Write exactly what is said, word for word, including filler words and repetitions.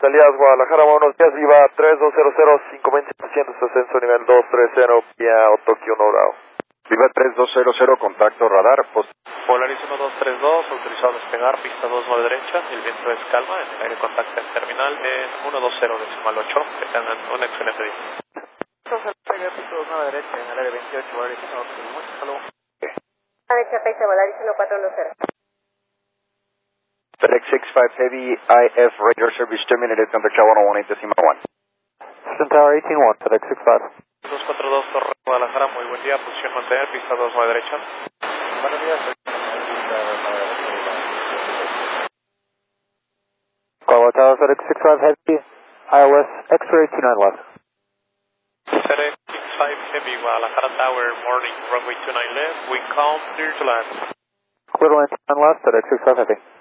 Salidas Guadalajara, buenos días, Viva tres dos cero cero, cinco veinte por ciento, ascenso nivel dos tres cero, vía Tokio Norao. Viva tres dos cero cero, contacto radar, post. Polaris uno dos tres dos, autorizado a despegar, pista dos nueve derecha, el viento es calma, en el aire contacta el terminal en uno dos cero decimal ocho, que tengan un excelente día. Pista dos nueve derecha, en el aire veintiocho, Polaris uno dos tres dos, hasta luego. Derecha, pista, Polaris uno cuatro uno cero. FedEx six five Heavy, I F radar service terminated, contact Tower one eight decimal one. Houston Tower eighteen one, FedEx six five. dos cuatro dos, Torre Guadalajara, muy buen día, posición mantener, pista dos nueve derecha. Buenos días, Guadalajara Tower, FedEx six five Heavy, I L S, X-ray two nine left. FedEx six five Heavy, Guadalajara Tower, morning, runway two nine left, wind calm, clear to land. Clear to land two nine left, FedEx six five Heavy.